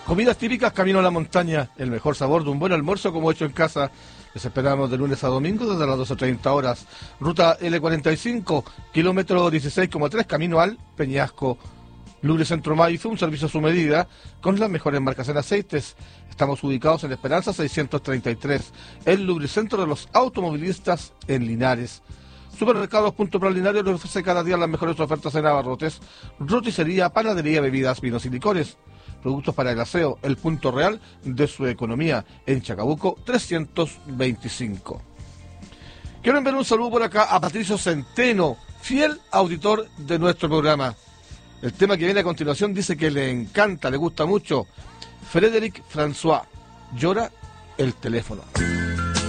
Comidas típicas camino a la montaña, el mejor sabor de un buen almuerzo como hecho en casa. Les esperamos de lunes a domingo desde las 12:30 horas. Ruta L45, kilómetro 16,3, camino al Peñasco. Lubricentro Maife, un servicio a su medida, con las mejores marcas en aceites. Estamos ubicados en Esperanza 633, el lubricentro de los automovilistas en Linares. Supermercados Punto Pralinario les ofrece cada día las mejores ofertas en abarrotes, roticería, panadería, bebidas, vinos y licores. Productos para el aseo, el punto real de su economía, en Chacabuco 325. Quiero enviar un saludo por acá a Patricio Centeno, fiel auditor de nuestro programa. El tema que viene a continuación dice que le encanta, le gusta mucho. Frédéric François, llora el teléfono.